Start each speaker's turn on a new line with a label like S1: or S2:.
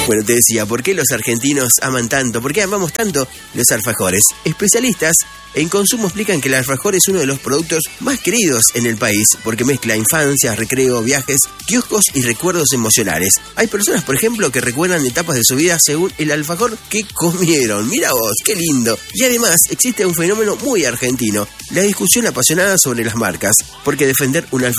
S1: Bueno, te decía, ¿por qué los argentinos aman tanto? ¿Por qué amamos tanto los alfajores? Especialistas en consumo explican que el alfajor es uno de los productos más queridos en el país porque mezcla infancia, recreo, viajes, kioscos y recuerdos emocionales. Hay personas, por ejemplo, que recuerdan etapas de su vida según el alfajor que comieron. Mira vos, qué lindo. Y además existe un fenómeno muy argentino, la discusión apasionada sobre las marcas, porque defender un alfajor